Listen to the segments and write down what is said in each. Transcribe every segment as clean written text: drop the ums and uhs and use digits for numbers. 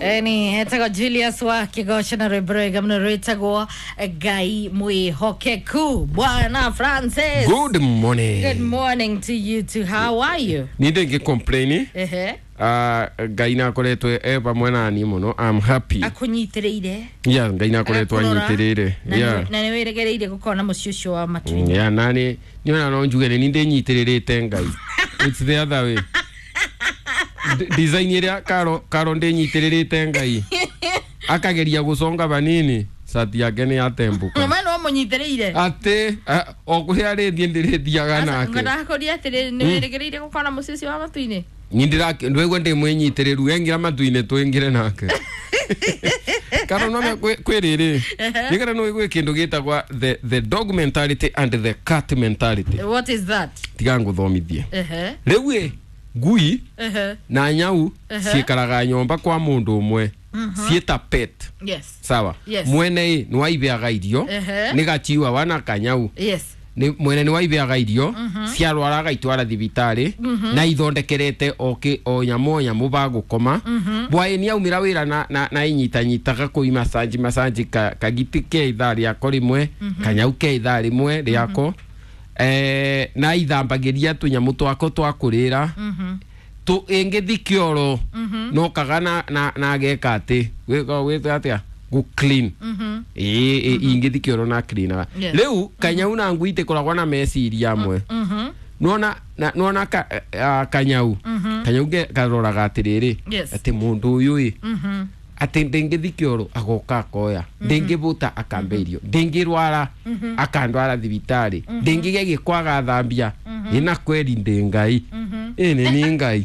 Ni hetako Julius wa Kigosha na Rebrega mnaretagwa Gai Mwihokeku Bwana Francis. Good morning. Good morning to you too. How are you? Nidenge complaini. Gai na koretwe eba mwana ni muno. I'm happy. Akunyitireire. Yeah, gai na koretwe anyitireire. Yeah. Na niweregereire gukona mushusho wa matwini. Yeah, nani niona no njugene ninde nyitiririte ngai. It's the other way. Design ira karo nde nyitiririte ngai. Akageria gusonga banini sati yake ni atembuka. Mama no munyitireire. Ate okuhe ari ndiendire diaga nake. Ngada ko diatere niweregereire gukona mushusho wa matwini. Nindira ndwego ndi mwenyitiriru engira matwine twingire nake. Karo no kwerere. Nikara no igwe kindu gitagwa the dog mentality and the cat mentality. What is that? Tigangu thomithie. Rewe gui na nyau ciikaraga nyomba kwa mundu umwe cieta pet. Yes. Sawa. Yes. Mwene ni waibeaga irio ni gachiwa wana kanyau. Yes. Ni mwene ni waibeaga irio ciarwaraga itwara thibitari na ithondekerete o nyamu bagukoma bwaye ni aumira wira na inyitanyitaga kui masanji kagiti ke ithari akorimwe kanyau ke ithari mwe riako na ithambagiria tunyamu twako twakurira tu engithikioro no kagana na geka ati weka atia go clean ingithikioro na clean leu kanyau na nguite koragwa na meciria amwe nona kanyau ge karoraga atiriri ati mundu uyu ati ndengithikioro agoka koya ndengibuta akambeirio ndengirwara akandwara thibitari ndengigege kwaga thambia ina kweri ndengai ene ni ngai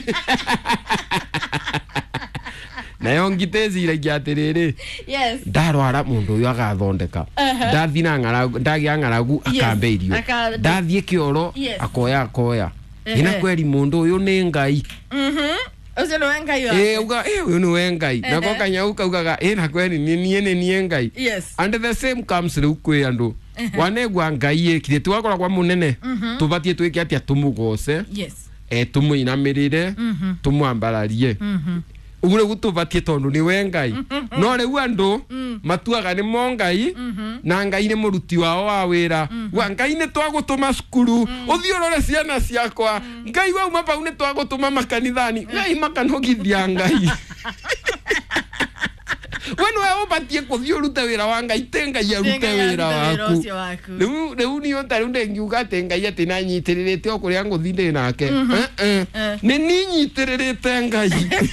na yongitezira giatiriri yes ndarwara mundu uyu agathondeka ndathina ngaragu ndagia ngaragu akambeirio ndathie kioro akoya ina kweri mundu uyu ni ngai Ozo no engai yo. Uga uyu ni wengai. Na ko kanyau kaugaga na kweri ni engai. Yes. And the same comes through kwe andu. Wanegwa ngai kire twakora kwa munene. Tubatie twike atia tumugose. Yes. Tumuinamirire, tumuambararie. Ugure gutubatie tondu ni wengai. No rewu andu matuaga ni mongai na ngai ni muruti wao wa wira. Wa ngai ni twagutuma skuru. Uthiorore ciana ciakwa. Ngai wa uma pau ni twagutuma makanithani. Ngai makanogithia ngai. Wenu wa ubatie kuthiorute wira wa ngai tenga ya rute wira waku. Reu ni ontari ndengiuga tenga ya tina nyitiririte okuria nguthinde nake. Ni nyitiririte ngai.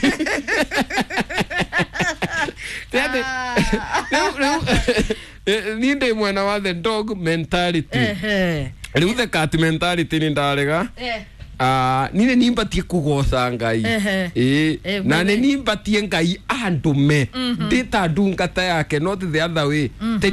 Ninde mwana wa the dog mentality. Reu the cat mentality ni ndarega. Nine nimbatie kugoca ngai na nimbatie ngai andume ndita ndungata yake not the other way